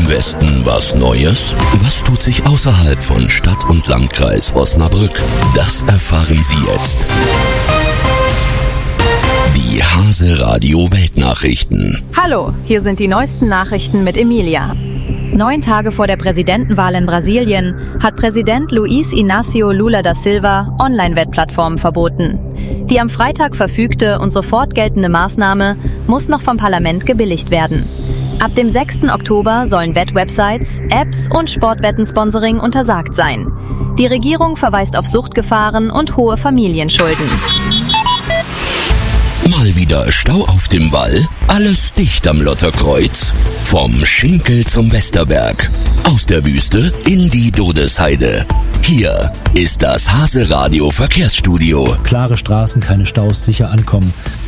Im Westen was Neues? Was tut sich außerhalb von Stadt und Landkreis Osnabrück? Das erfahren Sie jetzt. Die Hase Radio Weltnachrichten. Hallo, hier sind die neuesten Nachrichten mit Emilia. 9 Tage vor der Präsidentenwahl in Brasilien hat Präsident Luiz Inácio Lula da Silva Online-Wettplattformen verboten. Die am Freitag verfügte und sofort geltende Maßnahme muss noch vom Parlament gebilligt werden. Ab dem 6. Oktober sollen Wettwebsites, Apps und Sportwetten-Sponsoring untersagt sein. Die Regierung verweist auf Suchtgefahren und hohe Familienschulden. Mal wieder Stau auf dem Wall, alles dicht am Lotterkreuz. Vom Schinkel zum Westerberg, aus der Wüste in die Dodesheide. Hier ist das Hase Radio Verkehrsstudio. Klare Straßen, keine Staus, sicher ankommen.